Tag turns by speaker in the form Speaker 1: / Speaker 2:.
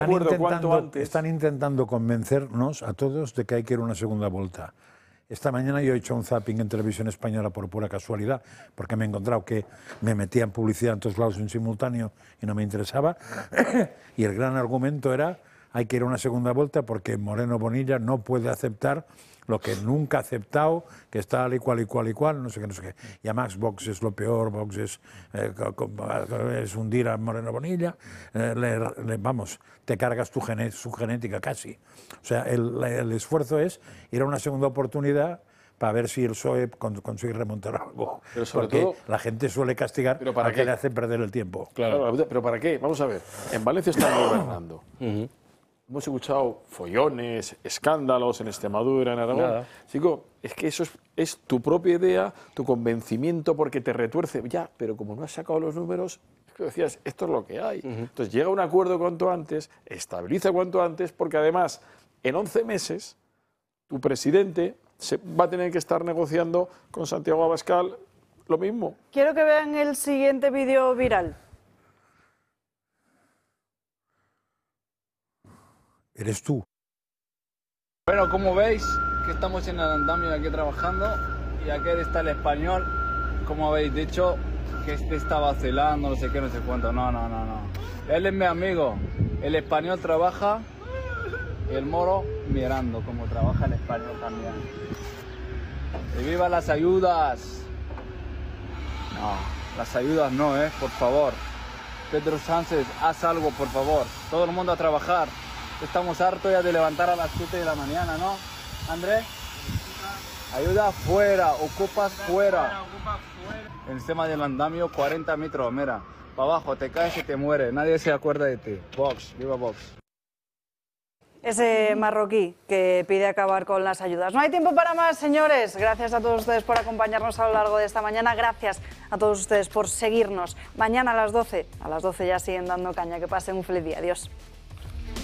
Speaker 1: Están intentando convencernos a todos de que hay que ir a una segunda vuelta. Esta mañana yo he hecho un zapping en Televisión Española por pura casualidad, porque me he encontrado que me metía en publicidad en todos lados en simultáneo y no me interesaba. Y el gran argumento era: hay que ir a una segunda vuelta porque Moreno Bonilla no puede aceptar lo que nunca ha aceptado, que está tal y cual, no sé qué, no sé qué. Y además Vox es lo peor, Vox es hundir a Moreno Bonilla, vamos, te cargas su genética casi. O sea, el esfuerzo es ir a una segunda oportunidad para ver si el PSOE consigue remontar algo.
Speaker 2: Pero sobre
Speaker 1: porque
Speaker 2: todo,
Speaker 1: la gente suele castigar a que le hace perder el tiempo.
Speaker 2: Claro. ¿Pero para qué? Vamos a ver. En Valencia están gobernando. Hemos escuchado follones, escándalos en Extremadura, en Aragón.
Speaker 3: Nada.
Speaker 2: Chico, es que eso es tu propia idea, tu convencimiento porque te retuerce. Ya, pero como no has sacado los números, es que decías, esto es lo que hay. Entonces llega a un acuerdo cuanto antes, estabiliza cuanto antes, porque además, en 11 meses, tu presidente va a tener que estar negociando con Santiago Abascal lo mismo.
Speaker 4: Quiero que vean el siguiente vídeo viral.
Speaker 1: Eres tú.
Speaker 5: Bueno, como veis, que estamos en el andamio aquí trabajando y aquí está el español, como habéis dicho, que este está vacilando, no sé qué, no sé cuánto. No. Él es mi amigo. El español trabaja y el moro mirando como trabaja el español también. ¡Y viva las ayudas! No, las ayudas no, por favor. Pedro Sánchez, haz algo, por favor. Todo el mundo a trabajar. Estamos hartos ya de levantar a las 7 de la mañana, ¿no? Andrés, ayuda afuera, ocupas fuera. En el tema del andamio, 40 metros, mira. Para abajo, te caes y te mueres. Nadie se acuerda de ti. Vox, viva Vox.
Speaker 4: Ese marroquí que pide acabar con las ayudas. No hay tiempo para más, señores. Gracias a todos ustedes por acompañarnos a lo largo de esta mañana. Gracias a todos ustedes por seguirnos. Mañana a las 12 ya siguen dando caña. Que pasen un feliz día. Adiós.